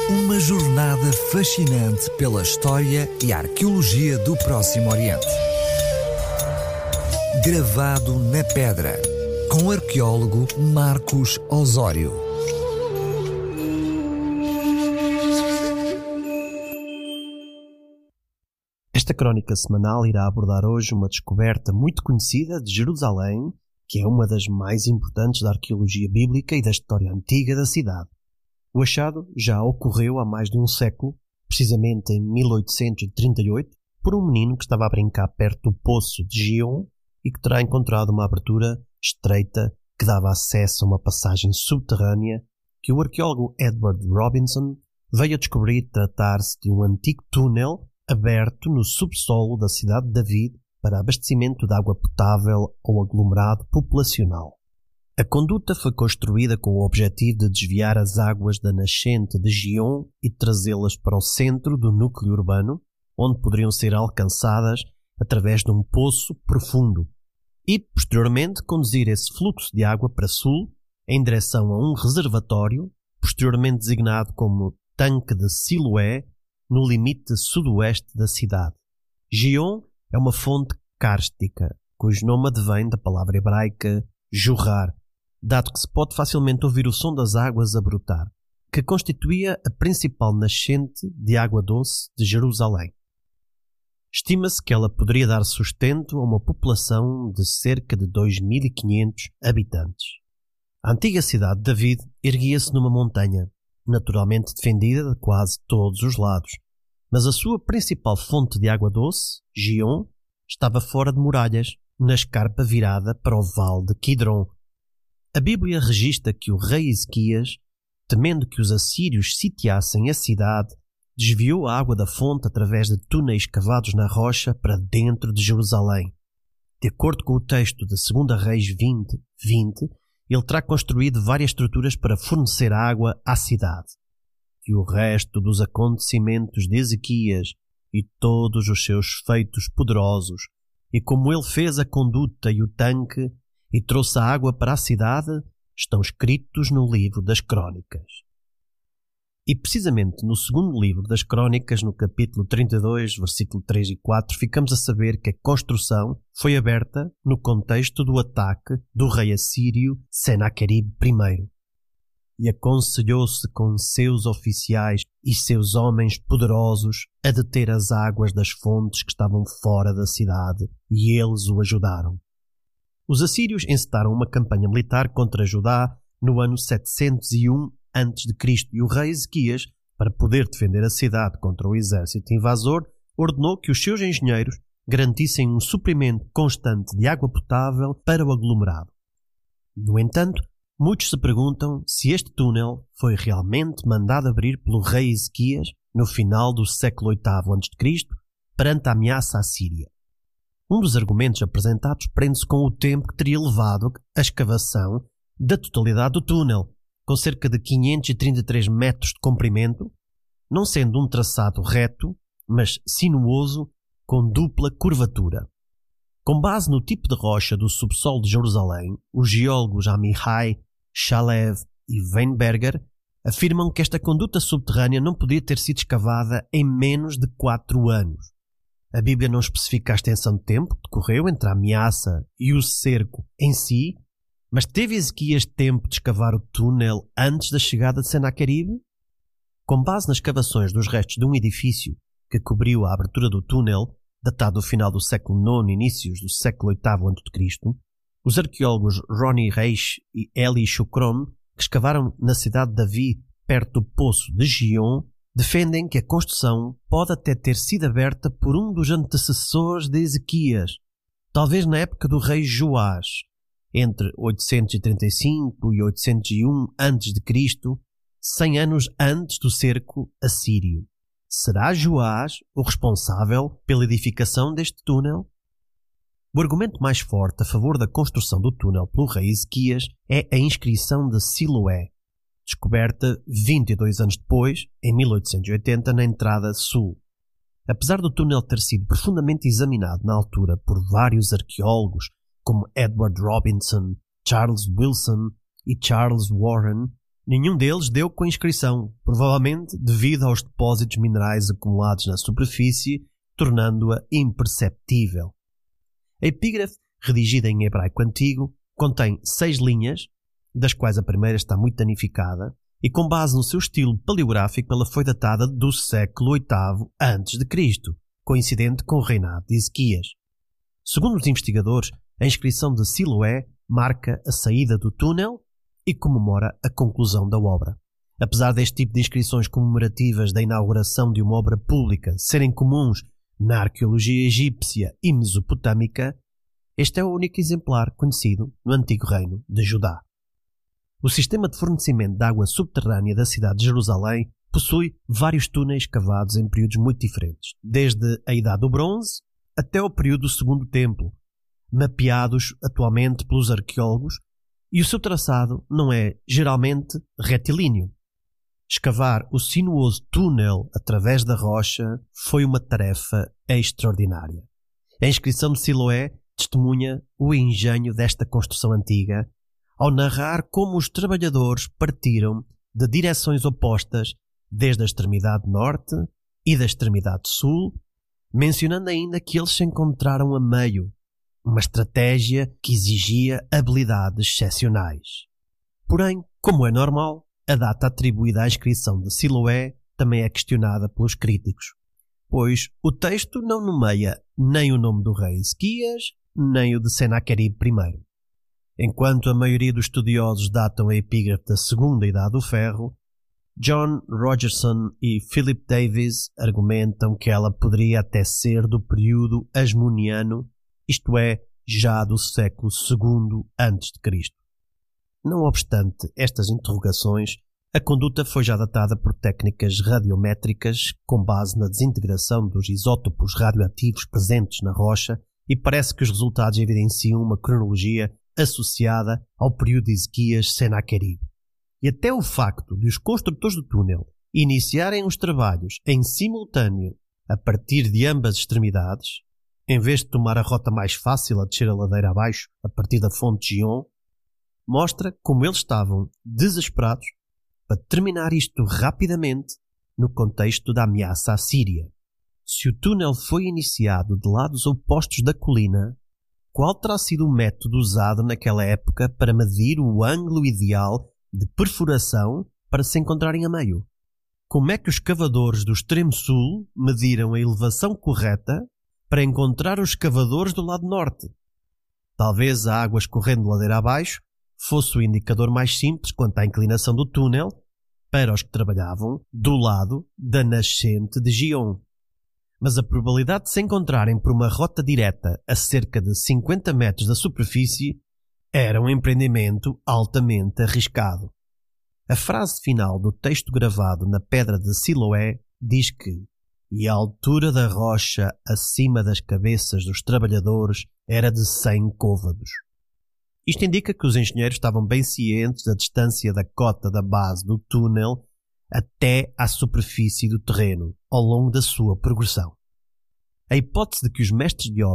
Uma jornada fascinante pela história e arqueologia do Próximo Oriente. Gravado na pedra, com o arqueólogo Marcos Osório. Esta crónica semanal irá abordar hoje uma descoberta muito conhecida de Jerusalém, que é uma das mais importantes da arqueologia bíblica e da história antiga da cidade. O achado já ocorreu há mais de um século, precisamente em 1838, por um menino que estava a brincar perto do poço de Gion e que terá encontrado uma abertura estreita que dava acesso a uma passagem subterrânea que o arqueólogo Edward Robinson veio a descobrir tratar-se de um antigo túnel aberto no subsolo da cidade de David para abastecimento de água potável ao aglomerado populacional. A conduta foi construída com o objetivo de desviar as águas da nascente de Gion e trazê-las para o centro do núcleo urbano, onde poderiam ser alcançadas através de um poço profundo, e, posteriormente, conduzir esse fluxo de água para sul, em direção a um reservatório, posteriormente designado como Tanque de Siloé, no limite sudoeste da cidade. Gion é uma fonte kárstica, cujo nome advém da palavra hebraica jorrar, dado que se pode facilmente ouvir o som das águas a brotar, que constituía a principal nascente de água doce de Jerusalém. Estima-se que ela poderia dar sustento a uma população de cerca de 2.500 habitantes. A antiga cidade de David erguia-se numa montanha, naturalmente defendida de quase todos os lados, mas a sua principal fonte de água doce, Gion, estava fora de muralhas, na escarpa virada para o vale de Quidron. A Bíblia registra que o rei Ezequias, temendo que os assírios sitiassem a cidade, desviou a água da fonte através de túneis cavados na rocha para dentro de Jerusalém. De acordo com o texto de 2 Reis 20:20, ele terá construído várias estruturas para fornecer água à cidade. E o resto dos acontecimentos de Ezequias e todos os seus feitos poderosos, e como ele fez a conduta e o tanque, e trouxe a água para a cidade, estão escritos no livro das Crônicas. E precisamente no segundo livro das Crônicas, no capítulo 32, versículo 3 e 4, ficamos a saber que a construção foi aberta no contexto do ataque do rei assírio Senaqueribe I. E aconselhou-se com seus oficiais e seus homens poderosos a deter as águas das fontes que estavam fora da cidade, e eles o ajudaram. Os assírios encetaram uma campanha militar contra Judá no ano 701 a.C. e o rei Ezequias, para poder defender a cidade contra o exército invasor, ordenou que os seus engenheiros garantissem um suprimento constante de água potável para o aglomerado. No entanto, muitos se perguntam se este túnel foi realmente mandado abrir pelo rei Ezequias no final do século VIII a.C., perante a ameaça assíria. Um dos argumentos apresentados prende-se com o tempo que teria levado a escavação da totalidade do túnel, com cerca de 533 metros de comprimento, não sendo um traçado reto, mas sinuoso, com dupla curvatura. Com base no tipo de rocha do subsolo de Jerusalém, os geólogos Amihai, Shalev e Weinberger afirmam que esta conduta subterrânea não podia ter sido escavada em menos de 4 anos. A Bíblia não especifica a extensão de tempo que decorreu entre a ameaça e o cerco em si, mas teve Ezequias tempo de escavar o túnel antes da chegada de Senaqueribe? Com base nas escavações dos restos de um edifício que cobriu a abertura do túnel, datado do final do século IX e inícios do século VIII a.C., os arqueólogos Ronnie Reich e Eli Shukron, que escavaram na cidade de Davi, perto do poço de Gion, defendem que a construção pode até ter sido aberta por um dos antecessores de Ezequias, talvez na época do rei Joás, entre 835 e 801 a.C., 100 anos antes do cerco assírio. Será Joás o responsável pela edificação deste túnel? O argumento mais forte a favor da construção do túnel pelo rei Ezequias é a inscrição de Siloé, descoberta 22 anos depois, em 1880, na entrada sul. Apesar do túnel ter sido profundamente examinado na altura por vários arqueólogos, como Edward Robinson, Charles Wilson e Charles Warren, Nenhum deles deu com a inscrição, provavelmente devido aos depósitos minerais acumulados na superfície, tornando-a imperceptível. A epígrafe, redigida em hebraico antigo, contém 6 linhas, das quais a primeira está muito danificada, e com base no seu estilo paleográfico ela foi datada do século VIII a.C., coincidente com o reinado de Ezequias. Segundo os investigadores, a inscrição de Siloé marca a saída do túnel e comemora a conclusão da obra. Apesar deste tipo de inscrições comemorativas da inauguração de uma obra pública serem comuns na arqueologia egípcia e mesopotâmica, este é o único exemplar conhecido no antigo reino de Judá. O sistema de fornecimento de água subterrânea da cidade de Jerusalém possui vários túneis cavados em períodos muito diferentes, desde a Idade do Bronze até o período do Segundo Templo, mapeados atualmente pelos arqueólogos, e o seu traçado não é geralmente retilíneo. Escavar o sinuoso túnel através da rocha foi uma tarefa extraordinária. A inscrição de Siloé testemunha o engenho desta construção antiga, ao narrar como os trabalhadores partiram de direções opostas desde a extremidade norte e da extremidade sul, mencionando ainda que eles se encontraram a meio, uma estratégia que exigia habilidades excepcionais. Porém, como é normal, a data atribuída à inscrição de Siloé também é questionada pelos críticos, pois o texto não nomeia nem o nome do rei Ezequias, nem o de Senaqueribe I. Enquanto a maioria dos estudiosos datam a epígrafe da Segunda Idade do Ferro, John Rogerson e Philip Davies argumentam que ela poderia até ser do período asmoniano, isto é, já do século II a.C. Não obstante estas interrogações, a conduta foi já datada por técnicas radiométricas com base na desintegração dos isótopos radioativos presentes na rocha, e parece que os resultados evidenciam uma cronologia associada ao período de Ezequias-Senaqueribe. E até o facto de os construtores do túnel iniciarem os trabalhos em simultâneo a partir de ambas extremidades, em vez de tomar a rota mais fácil a descer a ladeira abaixo a partir da fonte Gion, mostra como eles estavam desesperados para terminar isto rapidamente no contexto da ameaça à Síria. Se o túnel foi iniciado de lados opostos da colina, qual terá sido o método usado naquela época para medir o ângulo ideal de perfuração para se encontrarem a meio? Como é que os cavadores do extremo sul mediram a elevação correta para encontrar os cavadores do lado norte? Talvez a água escorrendo ladeira abaixo fosse o indicador mais simples quanto à inclinação do túnel para os que trabalhavam do lado da nascente de Gion. Mas a probabilidade de se encontrarem por uma rota direta a cerca de 50 metros da superfície era um empreendimento altamente arriscado. A frase final do texto gravado na pedra de Siloé diz que "e a altura da rocha acima das cabeças dos trabalhadores era de 100 côvados". Isto indica que os engenheiros estavam bem cientes da distância da cota da base do túnel até à superfície do terreno, ao longo da sua progressão. A hipótese de que os mestres de obra